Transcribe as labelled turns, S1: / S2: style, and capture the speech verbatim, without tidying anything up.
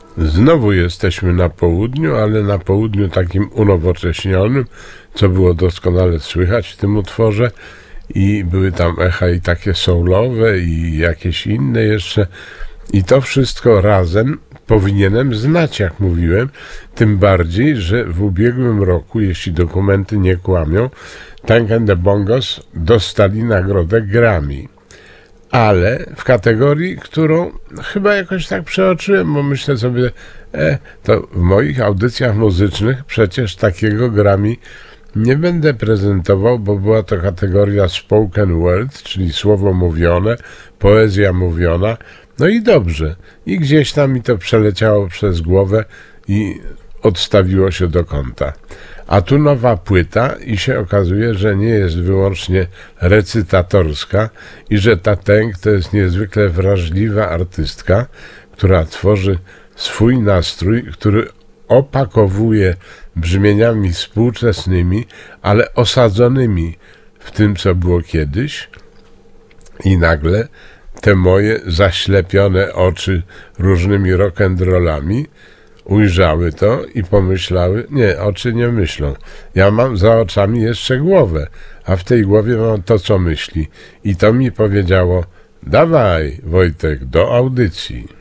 S1: Znowu jesteśmy na południu, ale na południu takim unowocześnionym, co było doskonale słychać w tym utworze, i były tam echa i takie soulowe i jakieś inne jeszcze, i to wszystko razem powinienem znać, jak mówiłem, tym bardziej, że w ubiegłym roku, jeśli dokumenty nie kłamią, Tank and the Bongos dostali nagrodę Grammy. Ale w kategorii, którą chyba jakoś tak przeoczyłem, bo myślę sobie, e, to w moich audycjach muzycznych przecież takiego Grammy nie będę prezentował, bo była to kategoria spoken word, czyli słowo mówione, poezja mówiona, no i dobrze. I gdzieś tam mi to przeleciało przez głowę i odstawiło się do kąta. A tu nowa płyta i się okazuje, że nie jest wyłącznie recytatorska i że ta Tank to jest niezwykle wrażliwa artystka, która tworzy swój nastrój, który opakowuje brzmieniami współczesnymi, ale osadzonymi w tym, co było kiedyś, i nagle te moje zaślepione oczy różnymi rock'n'rollami ujrzały to i pomyślały, nie, oczy nie myślą. Ja mam za oczami jeszcze głowę, a w tej głowie mam to, co myśli. I to mi powiedziało, dawaj, Wojtek, do audycji.